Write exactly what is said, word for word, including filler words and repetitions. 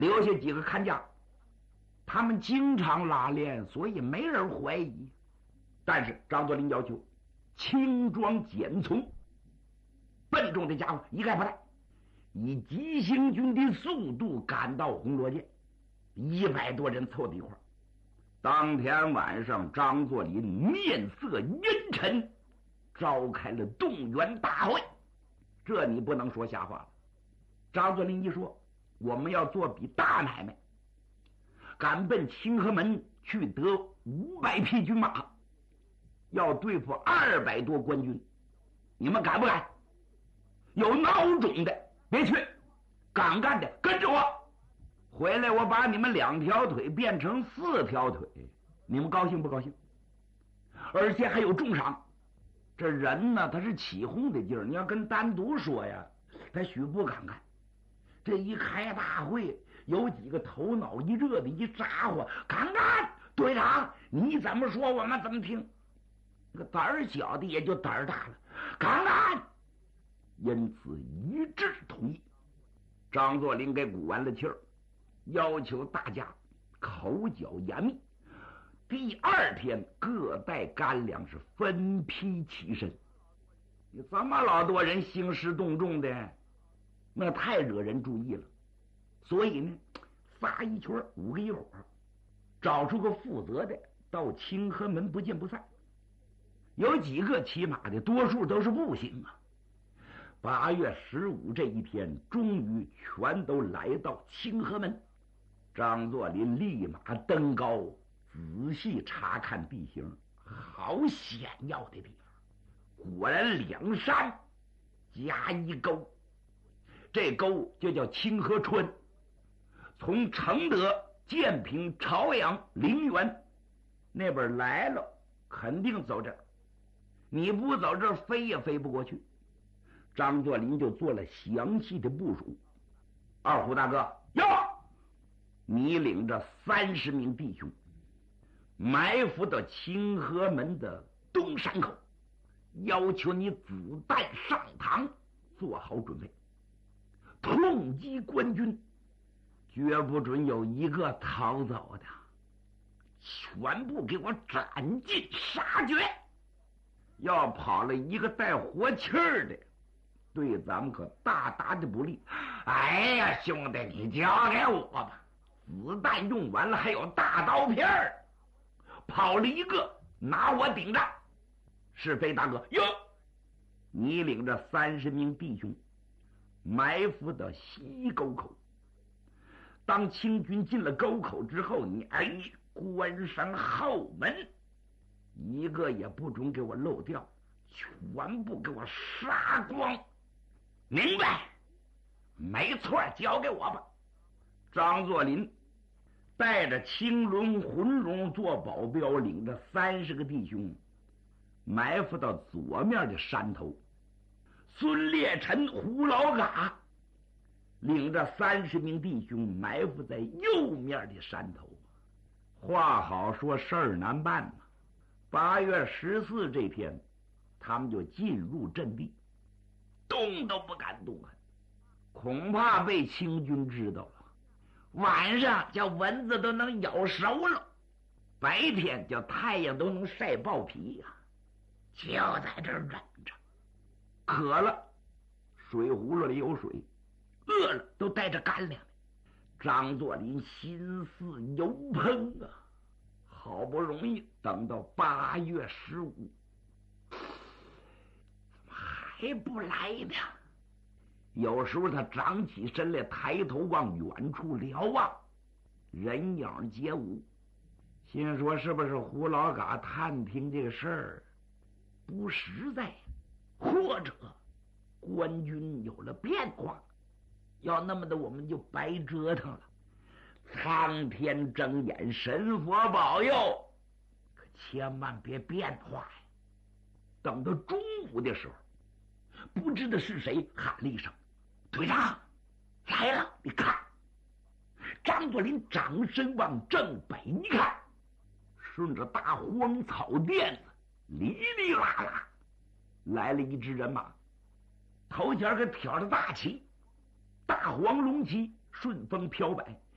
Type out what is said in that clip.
留下几个看家，他们经常拉练，所以没人怀疑。但是张作霖要求轻装简从，笨重的家伙一概不带，以急行军的速度赶到红罗涧。一百多人凑到一块儿。当天晚上，张作霖面色阴沉，召开了动员大会。这你不能说瞎话了。张作霖一说，我们要做笔大买卖，赶奔清河门去得五百匹军马，要对付二百多官军，你们敢不敢？有孬种的别去，敢干的跟着我回来，我把你们两条腿变成四条腿，你们高兴不高兴？而且还有重赏。这人呢，他是起哄的劲儿，你要跟单独说呀，他许不敢干。这一开大会，有几个头脑一热的一咋呼，敢干！队长，你怎么说我们怎么听？那个胆儿小的也就胆儿大了，敢干！因此一致同意。张作霖给鼓完了气儿，要求大家口角严密。第二天各带干粮是分批起身。你这么老多人兴师动众的，那太惹人注意了。所以呢，仨一圈五个一伙，找出个负责的，到清河门不见不散。有几个骑马的，多数都是步行啊。八月十五这一天，终于全都来到清河门。张作霖立马登高，仔细查看地形，好险要的地方。果然两山加一沟，这沟就叫清河川。从承德、建平、朝阳、陵园那边来了，肯定走这儿。你不走这儿，飞也飞不过去。张作霖就做了详细的部署。二虎大哥，哟，你领着三十名弟兄，埋伏到清河门的东山口，要求你子弹上膛，做好准备，痛击官军，绝不准有一个逃走的，全部给我斩尽杀绝。要跑了一个带活气儿的，对咱们可大大的不利。哎呀，兄弟，你交给我吧，子弹用完了，还有大刀片儿，跑了一个，拿我顶着。是非大哥哟，你领着三十名弟兄，埋伏到西沟口。当清军进了沟口之后，你哎，关上后门，一个也不准给我漏掉，全部给我杀光。明白？没错，交给我吧。张作霖带着青龙、浑龙做保镖，领着三十个弟兄埋伏到左面的山头。孙烈臣、胡老嘎领着三十名弟兄埋伏在右面的山头。话好说，事儿难办嘛。八月十四这天，他们就进入阵地，动都不敢动啊，恐怕被清军知道了。晚上叫蚊子都能咬熟了，白天叫太阳都能晒爆皮呀、啊！就在这儿忍着，渴了水葫芦里有水，饿了都带着干粮。张作霖心似油烹啊！好不容易等到八月十五，怎么还不来呢？有时候他长起身来，抬头往远处瞭望，人影皆无，心说是不是胡老嘎探听这个事儿不实在，或者官军有了变化，要那么的我们就白折腾了。苍天睁眼，神佛保佑，可千万别变化呀！等到中午的时候，不知道是谁喊了一声：“队长来了！”你看，张作霖掌身往正北一看，顺着大荒草甸子，哩哩啦啦来了一支人马，头前可挑着大旗，大黄龙旗顺风飘摆。